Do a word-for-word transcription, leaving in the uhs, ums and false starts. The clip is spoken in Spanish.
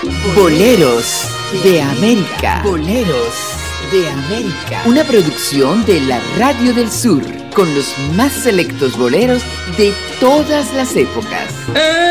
Boleros de América. Boleros de América. Una producción de la Radio del Sur, con los más selectos boleros de todas las épocas.